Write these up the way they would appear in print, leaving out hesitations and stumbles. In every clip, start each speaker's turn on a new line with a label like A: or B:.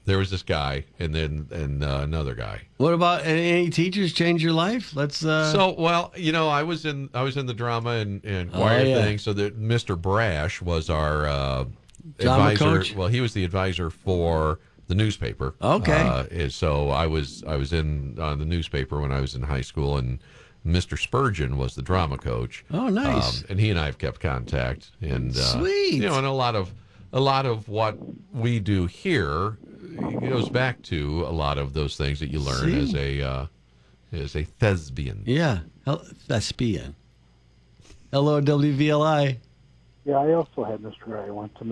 A: there was this guy, and then another guy.
B: What about any teachers change your life? Let's.
A: So, well, I was in the drama and choir thing. So that Mr. Brash was our
B: drama
A: advisor.
B: coach?
A: Well, he was the advisor for the newspaper.
B: Okay.
A: So I was in the newspaper when I was in high school, and Mr. Spurgeon was the drama coach.
B: Oh, nice.
A: And he and I have kept contact. And
B: Sweet.
A: and a lot of what we do here goes back to a lot of those things that you learn as a thespian.
B: Yeah, thespian. LOWVLI.
C: Yeah, I also had Mr. Gray.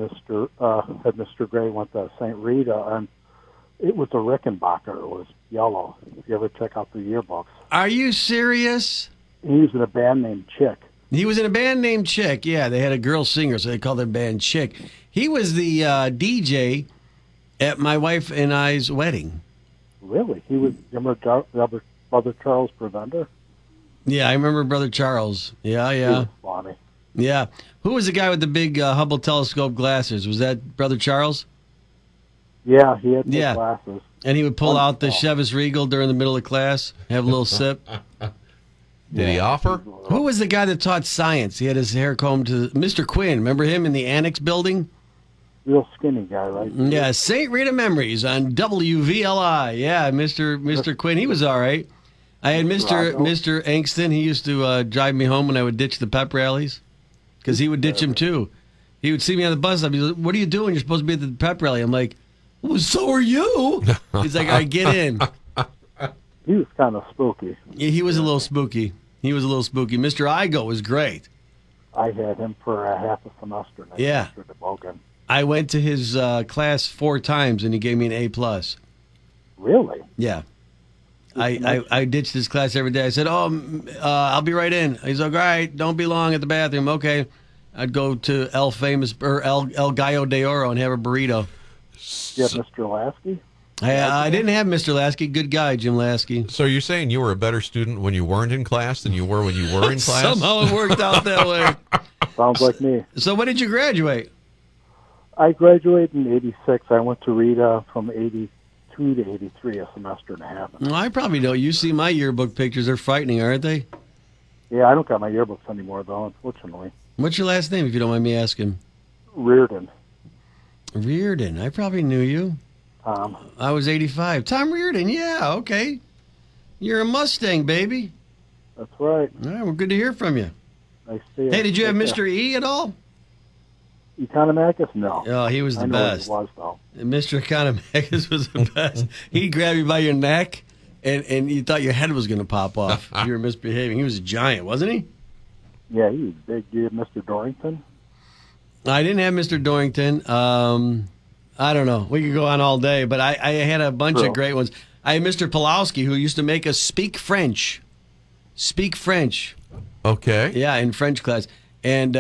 C: Had Mr. Gray went to St. Rita, and it was a Rickenbacker. It was yellow. If you ever check out the yearbooks.
B: Are you serious?
C: He was in a band named Chick.
B: He was in a band named Chick. Yeah, they had a girl singer, so they called their band Chick. He was the DJ at my wife and I's wedding.
C: Really? He was. Remember Brother Charles Preventer?
B: Yeah, I remember Brother Charles. Yeah.
C: He was funny.
B: Yeah. Who was the guy with the big Hubble telescope glasses? Was that Brother Charles?
C: Yeah, he had those glasses.
B: And he would pull out the Chivas Regal during the middle of class, have a little sip.
A: Did he offer?
B: Who was the guy that taught science? He had his hair combed to Mr. Quinn. Remember him in the Annex building?
C: Real skinny guy, right?
B: Yeah, St. Rita Memories on WVLI. Yeah, Mr. Quinn. He was all right. I had Mr. Angston. He used to drive me home when I would ditch the pep rallies because he would ditch him too. He would see me on the bus stop. He's like, "What are you doing? You're supposed to be at the pep rally." I'm like, "Well, so are you." He's like, "All right, get in."
C: He was kind of spooky.
B: Yeah, he was a little spooky. Mr. Igo was great.
C: I had him for half a semester.
B: Yeah. I went to his class 4 times, and he gave me an A+.
C: Really?
B: Yeah. I ditched his class every day. I said, I'll be right in. He's like, all right, don't be long at the bathroom. Okay. I'd go to El Gallo de Oro and have a burrito.
C: You have Mr. Lasky?
B: I didn't have Mr. Lasky. Good guy, Jim Lasky.
A: So you're saying you were a better student when you weren't in class than you were when you were in class?
B: Somehow it worked out that way.
C: Sounds like me.
B: So when did you graduate?
C: I graduated in 86. I went to Rita from 82 to 83, a semester and a half.
B: Well, I probably don't. You see my yearbook pictures. They're frightening, aren't they?
C: Yeah, I don't got my yearbooks anymore, though, unfortunately.
B: What's your last name, if you don't mind me asking?
C: Reardon.
B: Reardon. I probably knew you.
C: Tom.
B: I was 85. Tom Reardon. Yeah, okay. You're a Mustang, baby.
C: That's right.
B: All right, well, good to hear from you.
C: Nice to see you.
B: Hey, did you have Mr. E at all?
C: Economacus? No.
B: Oh, he was the best.
C: I know he was, though.
B: Mr. Economacus was the best. He'd grab you by your neck, and you thought your head was going to pop off if you were misbehaving. He was a giant, wasn't he?
C: Yeah, he was big. Do you have Mr. Dorrington?
B: I didn't have Mr. Dorrington. I don't know. We could go on all day, but I had a bunch of great ones. I had Mr. Pulowski, who used to make us speak French. Speak French.
A: Okay.
B: Yeah, in French class. And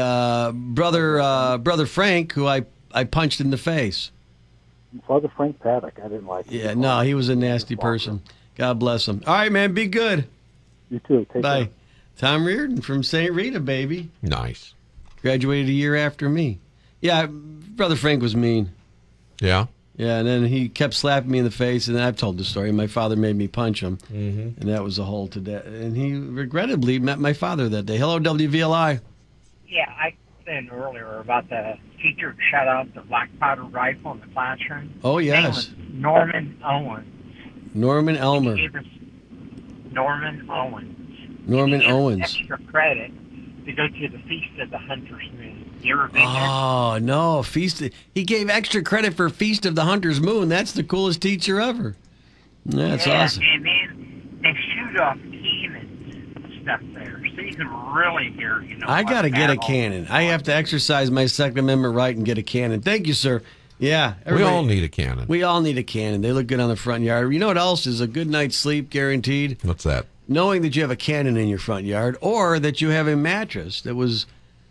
B: brother Frank, who I punched in the face.
C: Father Frank Paddock. I didn't like him.
B: Yeah, no, he was a nasty person. God bless him. All right, man, be good.
C: You too. Take
B: Bye.
C: care.
B: Tom Reardon from St. Rita, baby.
A: Nice.
B: Graduated a year after me. Yeah, Brother Frank was mean.
A: Yeah?
B: Yeah, and then he kept slapping me in the face, and I've told the story. My father made me punch him, and that was the whole to that. And he regrettably met my father that day. Hello, WVLI.
D: Yeah, I said earlier about the teacher that shut out the black powder rifle in the classroom.
B: Oh, yes.
D: Norman Owens.
B: Norman Elmer.
D: He gave us Norman Owens.
B: Norman
D: He gave us
B: Owens.
D: extra credit to go to the Feast of the Hunter's Moon. You ever been there?
B: Oh, no. He gave extra credit for Feast of the Hunter's Moon. That's the coolest teacher ever. That's awesome.
D: And then they shoot off cannons and stuff there. So you can really hear,
B: I got to get a cannon. I have to exercise my Second Amendment right and get a cannon. Thank you, sir. Yeah.
A: We all need a cannon.
B: We all need a cannon. They look good on the front yard. You know what else is a good night's sleep guaranteed?
A: What's that?
B: Knowing that you have a cannon in your front yard, or that you have a mattress that was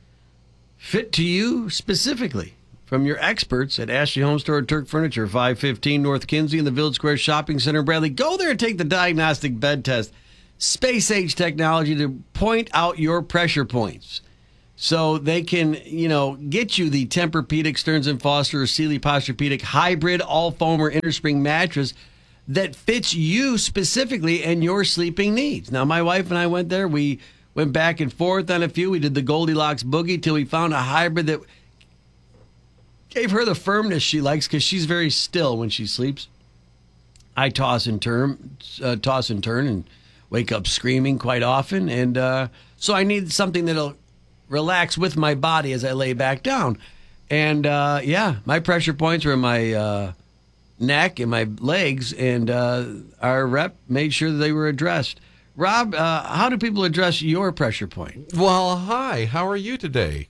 B: fit to you specifically from your experts at Ashley Home Store and Turk Furniture, 515 North Kinsey in the Village Square Shopping Center in Bradley. Go there and take the diagnostic bed test. Space age technology to point out your pressure points. So they can, get you the Tempur-Pedic, Stearns & Foster, or Sealy Posturepedic hybrid all-foam or innerspring mattress that fits you specifically and your sleeping needs. Now, my wife and I went there. We went back and forth on a few. We did the Goldilocks boogie till we found a hybrid that gave her the firmness she likes because she's very still when she sleeps. I toss and turn and wake up screaming quite often. And so I need something that'll relax with my body as I lay back down. And, my pressure points were in my neck and my legs, and our rep made sure that they were addressed. Rob, how do people address your pressure point?
A: Well, hi. How are you today?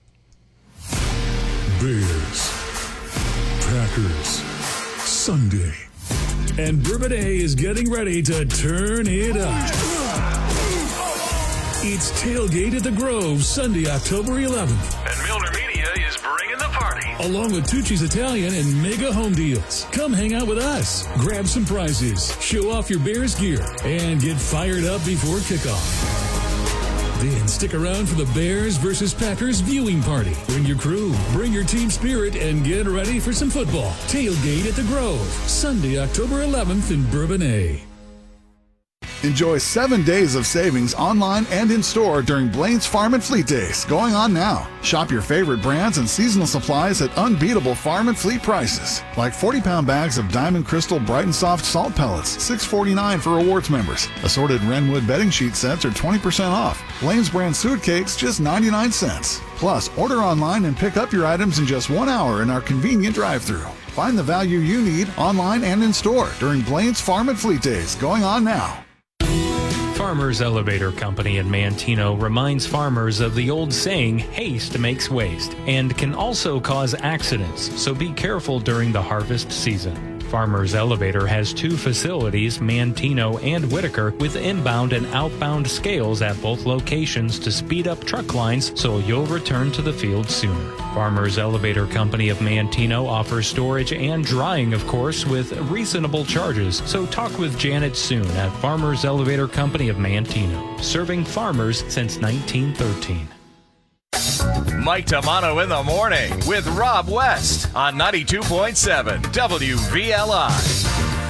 E: Bears, Packers, Sunday. And Bourbonnais is getting ready to turn it up. It's Tailgate at the Grove, Sunday, October 11th.
F: And Milner Media is bringing the party.
E: Along with Tucci's Italian and Mega Home Deals. Come hang out with us, grab some prizes, show off your Bears gear, and get fired up before kickoff. Then stick around for the Bears versus Packers viewing party. Bring your crew, bring your team spirit, and get ready for some football. Tailgate at the Grove, Sunday, October 11th in Bourbonnais.
G: Enjoy 7 days of savings online and in-store during Blaine's Farm and Fleet Days, going on now. Shop your favorite brands and seasonal supplies at unbeatable farm and fleet prices. Like 40-pound bags of Diamond Crystal Bright and Soft salt pellets, $6.49 for rewards members. Assorted Renwood bedding sheet sets are 20% off. Blaine's brand suet cakes, just 99 cents. Plus, order online and pick up your items in just 1 hour in our convenient drive-thru. Find the value you need online and in-store during Blaine's Farm and Fleet Days, going on now.
H: Farmers Elevator Company in Manteno reminds farmers of the old saying, haste makes waste, and can also cause accidents, so be careful during the harvest season. Farmers Elevator has 2 facilities, Manteno and Whitaker, with inbound and outbound scales at both locations to speed up truck lines so you'll return to the field sooner. Farmers Elevator Company of Manteno offers storage and drying, of course, with reasonable charges, so talk with Janet soon at Farmers Elevator Company of Manteno, serving farmers since 1913.
F: Mike Tamano in the morning with Rob West on 92.7 WVLI.